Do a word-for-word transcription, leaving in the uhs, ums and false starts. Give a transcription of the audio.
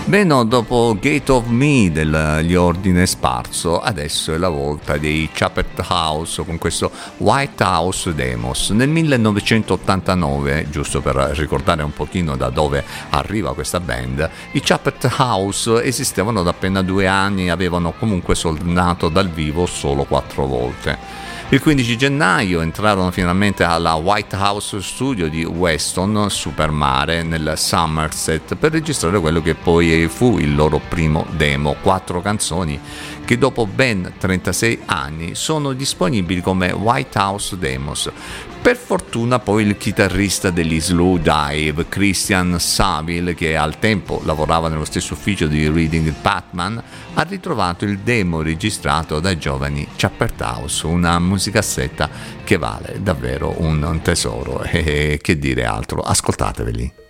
Bene, dopo Gate of Me degli Ordine Sparso, adesso è la volta dei Chapter House con questo White House Demos. Nel millenovecentottantanove, giusto per ricordare un pochino da dove arriva questa band, i Chapter House esistevano da appena due anni e avevano comunque suonato dal vivo solo quattro volte. Il quindici gennaio entrarono finalmente alla White House Studio di Weston super Mare nel Somerset per registrare quello che poi fu il loro primo demo, quattro canzoni che dopo ben trentasei anni sono disponibili come White House Demos. Per fortuna poi il chitarrista degli Slow Dive, Christian Saville, che al tempo lavorava nello stesso ufficio di Reading Batman, ha ritrovato il demo registrato dai giovani Chapter House, una musicassetta che vale davvero un tesoro. E che dire altro, ascoltateveli.